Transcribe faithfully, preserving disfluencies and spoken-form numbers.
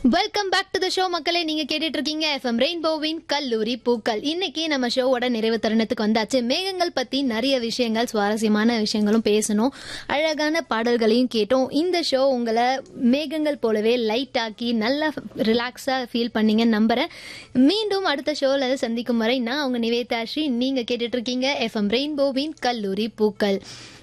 Welcome back to the show மக்களே. நீங்க கேட்டுட்டு இருக்கீங்க எஃப்எம் ரெயின்போவின் கல்லூரி பூக்கள். இன்னைக்கு நம்ம ஷோவோட நிறைவு தருணத்துக்கு வந்தாச்சு. மேகங்கள் பத்தி நிறைய விஷயங்கள், சுவாரஸ்யமான விஷயங்களும் பேசணும், அழகான பாடல்களையும் கேட்டோம். இந்த ஷோ உங்களை மேகங்கள் போலவே லைட் ஆக்கி நல்லா ரிலாக்ஸா ஃபீல் பண்ணீங்கன்னு நம்புறேன். மீண்டும் அடுத்த ஷோல சந்திக்கும் வரை நான் உங்க நிவேதா ஸ்ரீ. நீங்க கேட்டுட்டு இருக்கீங்க எஃப்எம் ரெயின்போவின் கல்லூரி பூக்கள்.